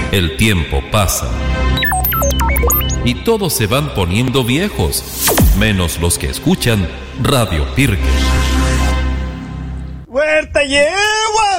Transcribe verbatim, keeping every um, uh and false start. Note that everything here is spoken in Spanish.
El tiempo pasa y todos se van poniendo viejos, menos los que escuchan Radio Pirque. ¡Huerta yegua!